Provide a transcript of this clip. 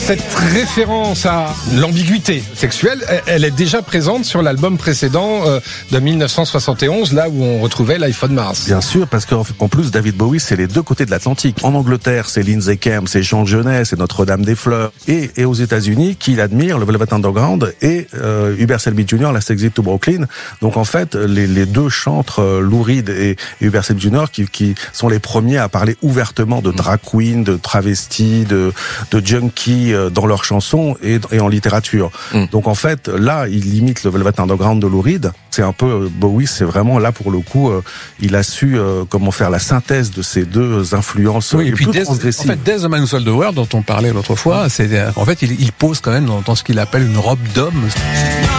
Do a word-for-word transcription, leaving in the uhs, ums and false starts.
Cette référence à l'ambiguïté sexuelle, elle est déjà présente sur l'album précédent euh, de dix-neuf cent soixante et onze, là où on retrouvait l'iPhone Mars. Bien sûr, parce qu'en plus, David Bowie, c'est les deux côtés de l'Atlantique. En Angleterre, c'est Lindsay Kemp, c'est Jean Genet, c'est Notre-Dame des Fleurs. Et, et aux États-Unis, qui admire le Velvet Underground et euh, Hubert Selby junior, la Exit to Brooklyn. Donc en fait, les, les deux chantres, euh, Lou Reed et, et Hubert Selby junior, qui, qui sont les premiers à parler ouvertement de drag queen, de travesti, de, de junkie dans leurs chansons et, et en littérature. Mm. Donc en fait, là, il limite le Velvet Underground de Lou Reed. C'est un peu Bowie, c'est vraiment là pour le coup, euh, il a su euh, comment faire la synthèse de ces deux influences. Oui, et puis plus Des, en fait, Des The Man Who Sold the World, dont on parlait l'autre fois, mm. c'est en fait il, il pose quand même dans, dans ce qu'il appelle une robe d'homme.